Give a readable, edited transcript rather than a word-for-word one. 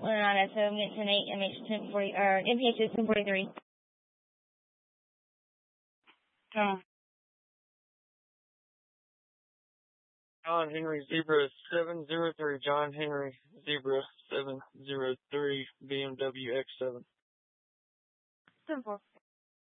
We're on SO MH10-8, MH1040, or MPH 1043. John Henry Zebra 703. John Henry Zebra 703. BMW X7. 10-4.